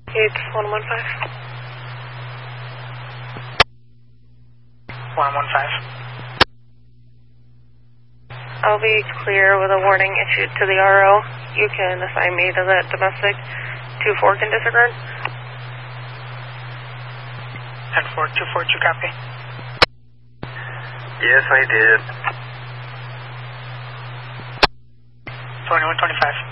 It's 115. 115. I'll be clear with a warning issued to the RO. You can assign me to that domestic 2-4 can disregard. 10-4, 2-4, did you copy? Yes, I did. 2125.